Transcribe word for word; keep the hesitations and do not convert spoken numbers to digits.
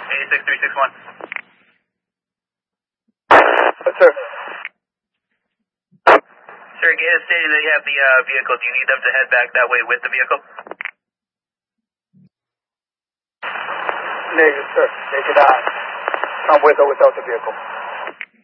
eight six three six one. Yes, sir. Sir, Gate is stating that you have the uh, vehicle. Do you need them to head back that way with the vehicle? Negative, sir. They could uh, come with or without the vehicle.